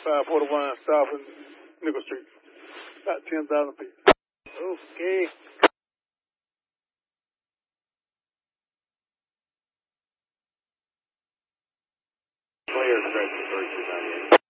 541 South and Nickel Street. About 10,000 feet. Okay. Clear, stretch, 3298.